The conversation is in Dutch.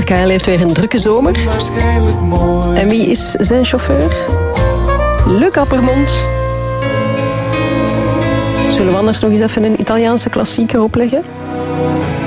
KL heeft weer een drukke zomer. En wie is zijn chauffeur? Luc Appermond. Zullen we anders nog eens even een Italiaanse klassieker opleggen?